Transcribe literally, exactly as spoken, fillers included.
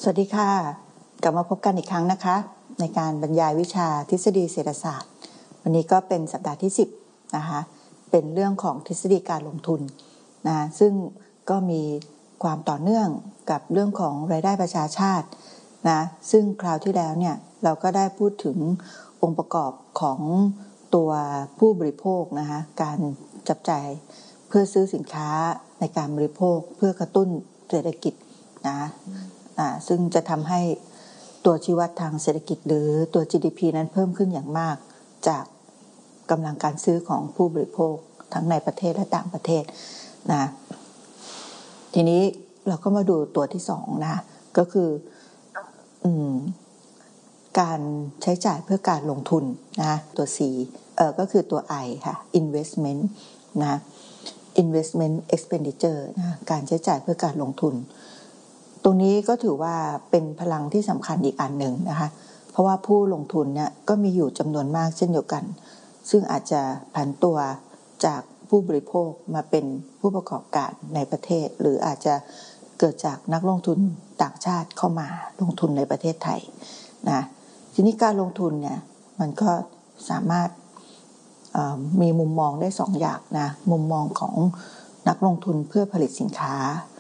สวัสดีค่ะกลับมาพบกันอีกครั้งนะคะในการบรรยายวิชาทฤษฎีเศรษฐศาสตร์วันนี้ก็เป็นสัปดาห์ที่สิบนะคะเป็นเรื่องของทฤษฎีการลงทุนนะซึ่งก็มีความต่อเนื่องกับเรื่องของรายได้ประชาชาตินะซึ่งคราวที่แล้วเนี่ยเราก็ได้พูดถึงองค์ประกอบของตัวผู้บริโภคนะคะการจับจ่ายเพื่อซื้อสินค้าในการบริโภคเพื่อกระตุ้นเศรษฐกิจนะอ่าซึ่งจะทำให้ตัวชี้วัดทางเศรษฐกิจหรือตัว จี ดี พี นั้นเพิ่มขึ้นอย่างมากจากกำลังการซื้อของผู้บริโภคทั้งในประเทศและต่างประเทศนะทีนี้เราก็มาดูตัวที่สองนะก็คืออืมการใช้จ่ายเพื่อการลงทุนนะตัว C เอ่อก็คือตัว I ค่ะ investment นะ investment expenditure นะการใช้จ่ายเพื่อการลงทุนตรงนี้ก็ถือว่าเป็นพลังที่สำคัญอีกอันหนึ่งนะคะเพราะว่าผู้ลงทุนเนี่ยก็มีอยู่จำนวนมากเช่นเดียวกันซึ่งอาจจะผันตัวจากผู้บริโภคมาเป็นผู้ประกอบการในประเทศหรืออาจจะเกิดจากนักลงทุนต่างชาติเข้ามาลงทุนในประเทศไทยนะทีนี้การลงทุนเนี่ยมันก็สามารถมีมุมมองได้สองอย่างนะมุมมองของนักลงทุนเพื่อผลิตสินค้า